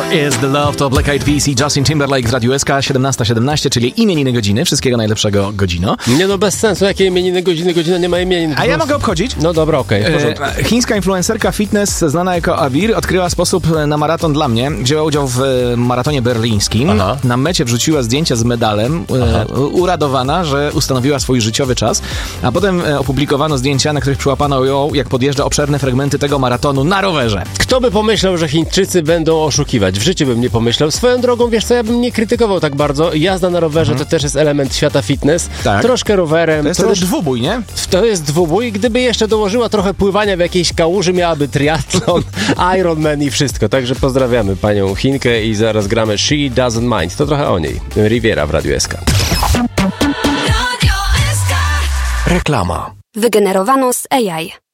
is the Love to Black Eyed Peas i Justin Timberlake w Radiu SK 17:17, czyli imieniny godziny. Wszystkiego najlepszego, godzino. Nie no, bez sensu. Jakie imieniny godziny? Godzina nie ma imienin. A ja mogę obchodzić? No dobra, okej. Chińska influencerka fitness, znana jako Awir, odkryła sposób na maraton dla mnie. Wzięła udział w maratonie berlińskim. Aha. Na mecie wrzuciła zdjęcia z medalem, uradowana, że ustanowiła swój życiowy czas. A potem opublikowano zdjęcia, na których przyłapano ją, jak podjeżdża obszerne fragmenty tego maratonu na rowerze. Kto by pomyślał, że Chińczycy będą oszukiwać? W życiu bym nie pomyślał. Swoją drogą, wiesz co, ja bym nie krytykował tak bardzo. Jazda na rowerze to też jest element świata fitness. Tak. Troszkę rowerem. To jest wtedy dwubój, nie? To jest dwubój. Gdyby jeszcze dołożyła trochę pływania w jakiejś kałuży, miałaby triathlon, Ironman i wszystko. Także pozdrawiamy panią Chinkę i zaraz gramy She Doesn't Mind. To trochę o niej. Riviera w Radiu SK. Reklama. Wygenerowano z AI.